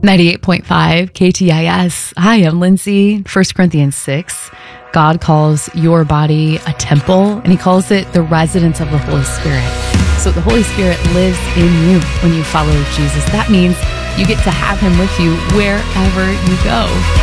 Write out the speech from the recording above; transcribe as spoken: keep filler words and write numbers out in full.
ninety-eight point five K T I S. Hi, I'm Lindsay. First Corinthians six. God calls your body a temple, and he calls it the residence of the Holy Spirit. So the Holy Spirit lives in you when you follow Jesus. That means you get to have him with you wherever you go.